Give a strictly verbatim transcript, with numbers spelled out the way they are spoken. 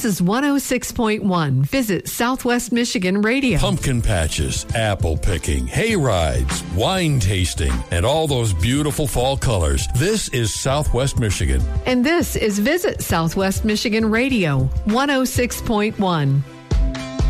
is one oh six point one. Visit Southwest Michigan Radio. Pumpkin patches, apple picking, hay rides, wine tasting, and all those beautiful fall colors. This is Southwest Michigan. And this is Visit Southwest Michigan Radio, one oh six point one.